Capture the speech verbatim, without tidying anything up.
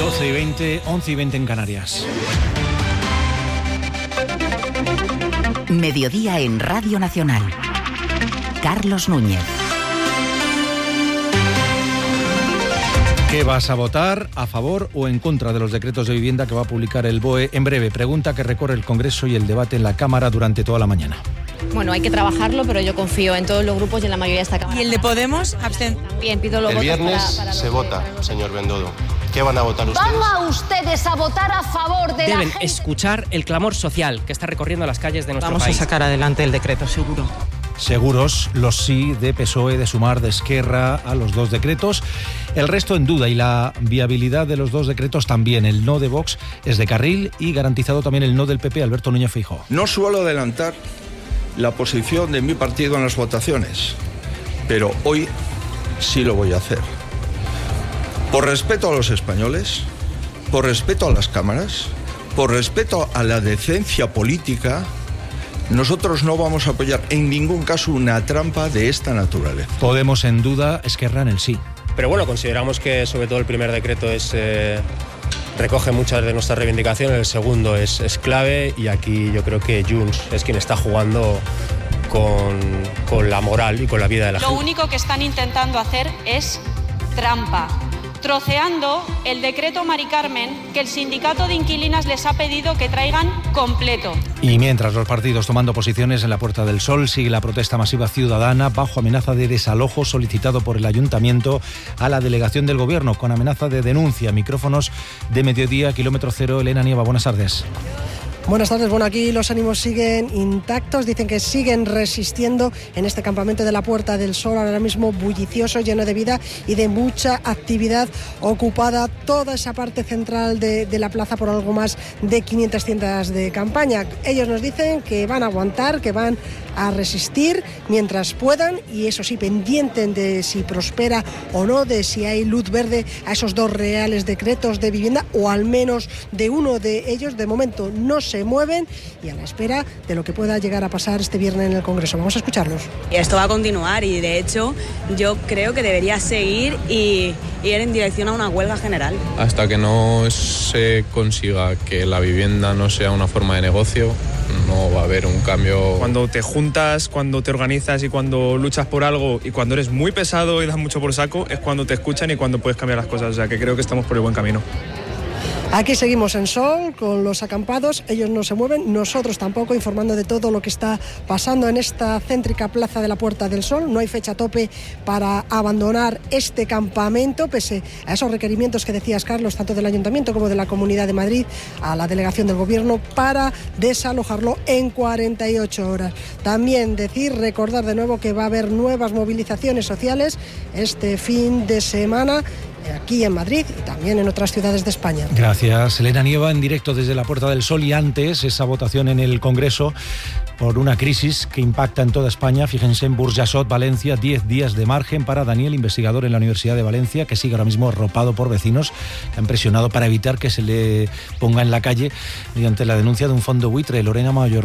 doce y veinte, once y veinte en Canarias. Mediodía en Radio Nacional. Carlos Núñez. ¿Qué vas a votar? ¿A favor o en contra de los decretos de vivienda que va a publicar el B O E en breve? Pregunta que recorre el Congreso y el debate en la Cámara durante toda la mañana. Bueno, hay que trabajarlo, pero yo confío en todos los grupos y en la mayoría de esta Cámara. ¿Y el de Podemos? Absten. Bien, pido los el votos viernes para, para se vota, señor Bendodo. ¿Qué van a votar ustedes? ¿Van a ustedes a votar a favor de Deben la gente? escuchar el clamor social que está recorriendo las calles de nuestro Vamos país. Vamos a sacar adelante el decreto, seguro. Seguros los sí de P S O E, de Sumar, de Esquerra a los dos decretos. El resto en duda y la viabilidad de los dos decretos también. El no de Vox es de carril y garantizado también el no del P P, Alberto Núñez Feijóo. No suelo adelantar la posición de mi partido en las votaciones, pero hoy sí lo voy a hacer. Por respeto a los españoles, por respeto a las cámaras, por respeto a la decencia política, nosotros no vamos a apoyar en ningún caso una trampa de esta naturaleza. Podemos en duda, Esquerra en el sí. Pero bueno, consideramos que sobre todo el primer decreto es eh, recoge muchas de nuestras reivindicaciones, el segundo es, es clave y aquí yo creo que Junts es quien está jugando con, con la moral y con la vida de la Lo gente. Lo único que están intentando hacer es trampa, troceando el decreto Mari Carmen que el sindicato de inquilinas les ha pedido que traigan completo. Y mientras los partidos tomando posiciones en la Puerta del Sol, sigue la protesta masiva ciudadana bajo amenaza de desalojo solicitado por el Ayuntamiento a la delegación del Gobierno, con amenaza de denuncia. Micrófonos de Mediodía, Kilómetro Cero. Elena Nieva, buenas tardes. Buenas tardes. Bueno, aquí los ánimos siguen intactos, dicen que siguen resistiendo en este campamento de la Puerta del Sol, ahora mismo bullicioso, lleno de vida y de mucha actividad, ocupada toda esa parte central de, de la plaza por algo más de quinientas tiendas de campaña. Ellos nos dicen que van a aguantar, que van a resistir mientras puedan y eso sí, pendientes de si prospera o no, de si hay luz verde a esos dos reales decretos de vivienda o al menos de uno de ellos. De momento no se mueven y a la espera de lo que pueda llegar a pasar este viernes en el Congreso. Vamos a escucharlos. Esto va a continuar y de hecho yo creo que debería seguir y ir en dirección a una huelga general. Hasta que no se consiga que la vivienda no sea una forma de negocio, no va a haber un cambio. Cuando te juntas, cuando te organizas y cuando luchas por algo y cuando eres muy pesado y das mucho por saco, es cuando te escuchan y cuando puedes cambiar las cosas. O sea que creo que estamos por el buen camino. Aquí seguimos en Sol con los acampados, ellos no se mueven, nosotros tampoco, informando de todo lo que está pasando en esta céntrica plaza de la Puerta del Sol. No hay fecha tope para abandonar este campamento, pese a esos requerimientos que decías, Carlos, tanto del Ayuntamiento como de la Comunidad de Madrid, a la delegación del Gobierno para desalojarlo en cuarenta y ocho horas. También decir, recordar de nuevo que va a haber nuevas movilizaciones sociales este fin de semana, aquí en Madrid y también en otras ciudades de España. Gracias, Elena Nieva, en directo desde la Puerta del Sol. Y antes, esa votación en el Congreso por una crisis que impacta en toda España. Fíjense en Burjasot, Valencia, diez días de margen para Daniel, investigador en la Universidad de Valencia, que sigue ahora mismo arropado por vecinos que han presionado para evitar que se le ponga en la calle mediante la denuncia de un fondo buitre. Lorena Mayor.